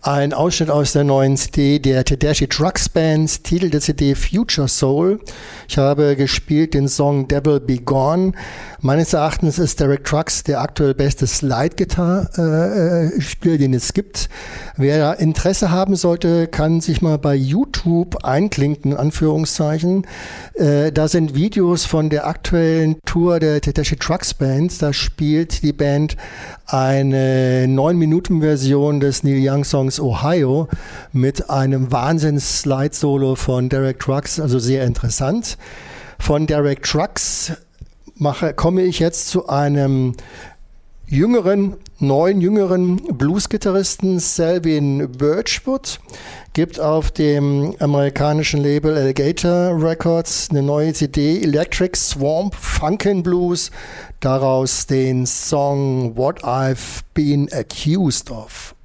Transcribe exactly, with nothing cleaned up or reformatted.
Ein Ausschnitt aus der neuen C D der Tedeschi Trucks Band, Titel der C D Future Soul. Ich habe gespielt den Song Devil Be Gone. Meines Erachtens ist Derek Trucks der aktuell beste Slide-Gitarre-Spieler, den es gibt. Wer Interesse haben sollte, kann sich mal bei YouTube einklinken, in Anführungszeichen. Äh, da sind Videos von der aktuellen Tour der Tedeschi Trucks Band. Da spielt die Band eine neun Minuten Version des Neil Young Songs Ohio mit einem Wahnsinns-Slide-Solo von Derek Trucks, also sehr interessant. Von Derek Trucks mache, komme ich jetzt zu einem jüngeren, neuen, jüngeren Blues-Gitarristen, Selvin Birchwood. Gibt auf dem amerikanischen Label Alligator Records eine neue C D, Electric Swamp Funkin' Blues. Daraus den Song What I've Been Accused of.